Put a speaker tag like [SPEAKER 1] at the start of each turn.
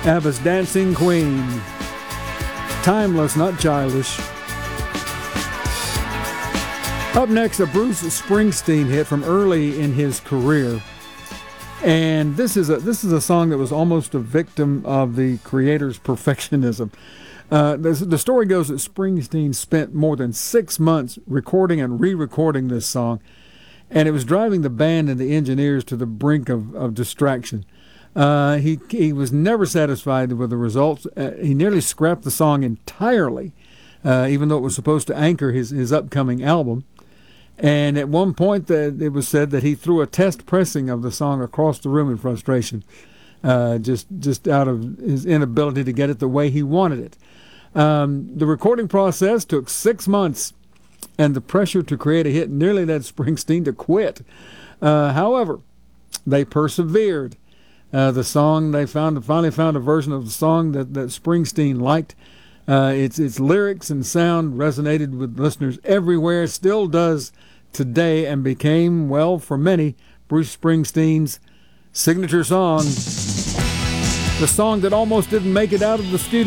[SPEAKER 1] ABBA's Dancing Queen. Timeless, not childish. Up next, a Bruce Springsteen hit from early in his career. And this is a song that was almost a victim of the creator's perfectionism. The story goes that Springsteen spent more than 6 months recording and re-recording this song, and it was driving the band and the engineers to the brink of distraction. He was never satisfied with the results. He nearly scrapped the song entirely, even though it was supposed to anchor his upcoming album. And at one point, it was said that he threw a test pressing of the song across the room in frustration, just out of his inability to get it the way he wanted it. The recording process took 6 months, and the pressure to create a hit nearly led Springsteen to quit. However, they persevered. The song, they finally found a version of the song that Springsteen liked. Its lyrics and sound resonated with listeners everywhere, still does today, and became, well, for many, Bruce Springsteen's signature song. The song that almost didn't make it out of the studio.